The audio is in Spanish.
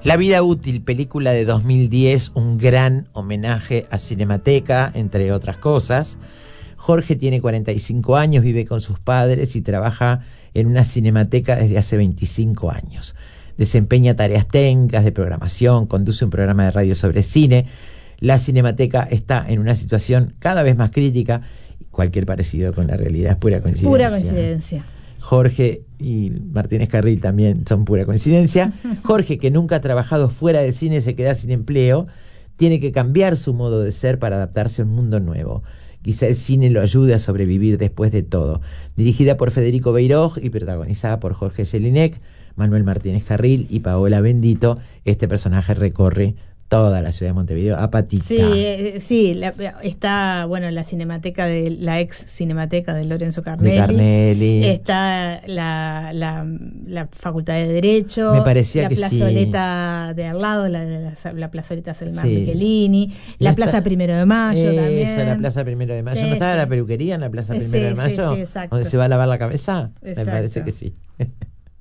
La vida útil, película de 2010, un gran homenaje a Cinemateca, entre otras cosas. Jorge tiene 45 años, vive con sus padres y trabaja en una cinemateca desde hace 25 años. Desempeña tareas técnicas de programación, conduce un programa de radio sobre cine. La Cinemateca está en una situación cada vez más crítica. Cualquier parecido con la realidad es pura coincidencia. Pura coincidencia. Jorge y Martínez Carril también son pura coincidencia. Jorge, que nunca ha trabajado fuera del cine, se queda sin empleo. Tiene que cambiar su modo de ser para adaptarse a un mundo nuevo. Quizá el cine lo ayude a sobrevivir después de todo. Dirigida por Federico Beiroj y protagonizada por Jorge Jelinek, Manuel Martínez Carril y Paola Bendito, este personaje recorre toda la ciudad de Montevideo a patita. Sí, está, bueno, la cinemateca de la ex cinemateca de Lorenzo Carnelli. De Carnelli. Está la Facultad de Derecho. Me parecía la que plazoleta de al lado, la plazoleta Selmar Michelini, la Plaza Primero de Mayo también. Eso, la Plaza Primero de Mayo. ¿No estaba la peluquería en la Plaza Primero de Mayo? Sí, exacto. ¿Donde se va a lavar la cabeza? Exacto. Me parece que sí.